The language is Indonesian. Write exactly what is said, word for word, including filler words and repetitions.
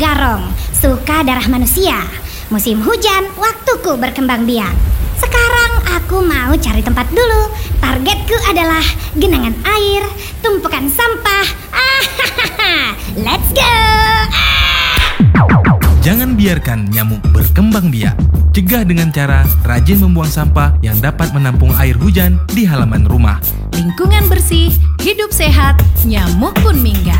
garong, suka darah manusia. Musim hujan, waktuku berkembang biak. Sekarang aku mau cari tempat dulu. Targetku adalah genangan air, tumpukan sampah. Ah, let's go! Ah! Jangan biarkan nyamuk berkembang biak. Cegah dengan cara rajin membuang sampah yang dapat menampung air hujan di halaman rumah. Lingkungan bersih, hidup sehat, nyamuk pun minggat.